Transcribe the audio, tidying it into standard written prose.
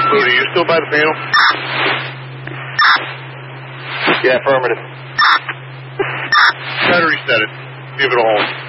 Moody, you still by the panel? Yeah, affirmative. Try to reset it. Give it a hold.